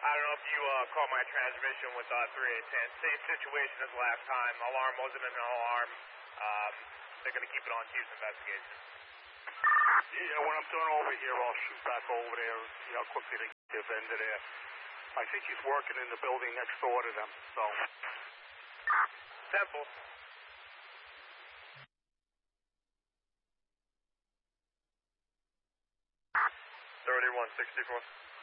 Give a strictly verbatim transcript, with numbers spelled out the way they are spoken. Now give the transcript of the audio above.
I don't know if you uh, caught my transmission with uh, three eight ten. Same situation as last time. Alarm wasn't an alarm. Um, they're going to keep it on Q's investigation. Yeah, when I'm done over here, I'll shoot back over there, see how quickly they get their vendor there. I think he's working in the building next door to them, so. Temple. thirty-one sixty-four.